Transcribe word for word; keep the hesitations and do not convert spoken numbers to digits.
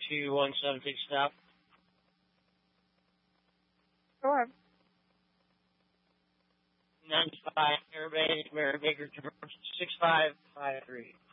two one seven, take stop. Go ahead. ninety-five, Mary Baker, Mary Baker, six five five three.